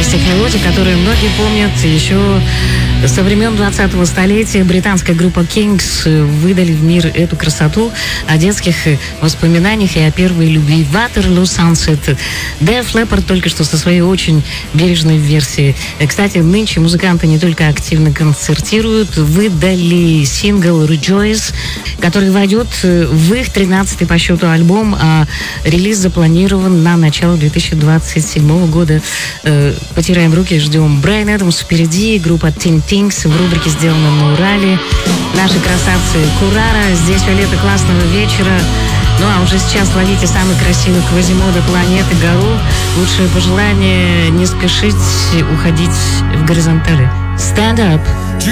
тех мелодий, которые многие помнят еще со времен 20-го столетия. Британская группа Kings выдали в мир эту красоту о детских воспоминаниях и о первой любви. Waterloo Sunset. Def Leppard только что со своей очень бережной версией. Кстати, нынче музыканты не только активно концертируют, выдали сингл Rejoice, который войдет в их 13-й по счету альбом, а релиз запланирован на начало 2027 года. Потираем руки, ждем. Брайан Эдамс впереди, группа Teen Things в рубрике «Сделано на Урале». Наши красавцы Курара. Здесь Виолетта, классного вечера. Ну а уже сейчас ловите самый красивый Квазимодо планеты, гору. Лучшее пожелание — не спешить уходить в горизонтали. Stand up.